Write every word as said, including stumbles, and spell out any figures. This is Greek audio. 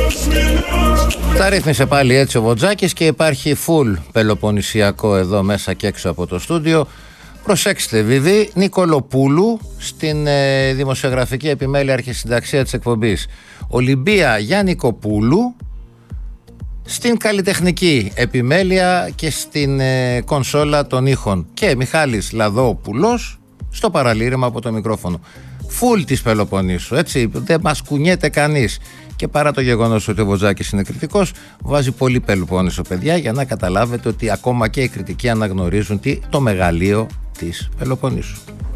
Τα ρύθμισε πάλι έτσι ο Βοτζάκης και υπάρχει full πελοποννησιακό εδώ μέσα και έξω από το στούντιο. Προσέξτε, Βιβί Νικολοπούλου στην ε, δημοσιογραφική επιμέλεια αρχισυνταξία της εκπομπής. Ολυμπία Γιάννικοπούλου στην καλλιτεχνική επιμέλεια και στην ε, κονσόλα των ήχων. Και Μιχάλης Λαδόπουλος στο παραλήρημα από το μικρόφωνο. Φουλ της Πελοποννήσου, έτσι, δεν μας κουνιέται κανείς. Και παρά το γεγονός ότι ο Βοτζάκης είναι κριτικός, βάζει πολύ Πελοπόννησο, παιδιά, για να καταλάβετε ότι ακόμα και οι κριτικοί αναγνωρίζουν τι, το μεγαλείο της Πελοποννήσου.